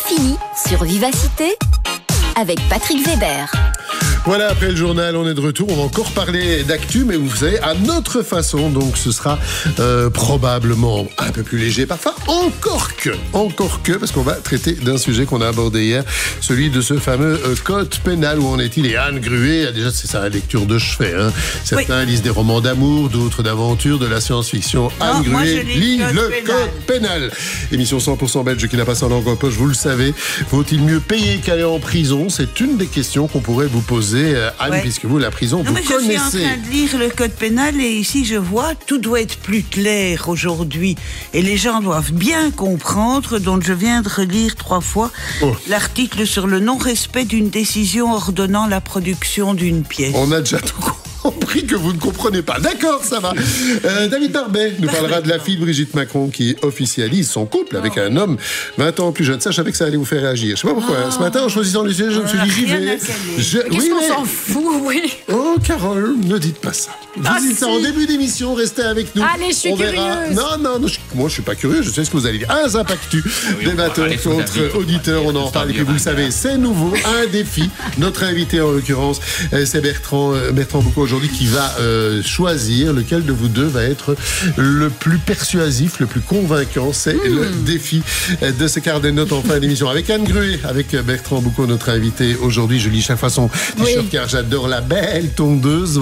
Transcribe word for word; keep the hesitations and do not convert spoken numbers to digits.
fini sur Vivacité avec Patrick Weber. Voilà, après le journal, on est de retour. On va encore parler d'actu, mais vous savez, à notre façon. Donc, ce sera euh, probablement un peu plus léger, parfois encore que, encore que, parce qu'on va traiter d'un sujet qu'on a abordé hier, celui de ce fameux euh, code pénal. Où en est-il? Et Anne Gruet, déjà, c'est sa lecture de chevet. Hein. Certains oui. lisent des romans d'amour, d'autres d'aventure, de la science-fiction. Anne non, Gruet lit le code, le code pénal. Émission cent pour cent belge qui n'a pas sa langue en poche, vous le savez. Faut-il mieux payer qu'aller en prison? C'est une des questions qu'on pourrait vous poser. Anne, ouais. puisque vous, la prison, non, vous mais connaissez. Je suis en train de lire le code pénal et ici, je vois, tout doit être plus clair aujourd'hui. Et les gens doivent bien comprendre, donc je viens de relire trois fois oh. l'article sur le non-respect d'une décision ordonnant la production d'une pièce. On a déjà tout compris que vous ne comprenez pas. D'accord, ça va. Euh, David Darbet nous parlera de la fille de Brigitte Macron qui officialise son couple avec un homme vingt ans plus jeune. Ça, je savais que ça allait vous faire réagir. Je sais pas pourquoi. Oh. Ce matin, en choisissant les sujets, je me suis dit, j'y vais. Je... Qu'est-ce oui, qu'on mais... s'en fout, oui. Oh, Carole, ne dites pas ça. Vous ah, dites si. ça en début d'émission, restez avec nous. Allez, je suis On curieuse. Verra. Non, non, non je... moi, je suis pas curieux. Je sais ce que vous allez dire. Un Zapactu, ah, oui, débatteur contre auditeur. On en parle et que vous le savez, c'est nouveau. Un défi. Notre invité, en l'occurrence, c'est Bertrand, Bertrand Boucaud aujourd'hui qui va euh, choisir lequel de vous deux va être le plus persuasif, le plus convaincant. C'est mmh. le défi de ce quart de note en fin d'émission. Avec Anne Gruet, avec Bertrand Boucaud, notre invité aujourd'hui. Je lis chaque fois son t-shirt oui. car j'adore la belle tondeuse.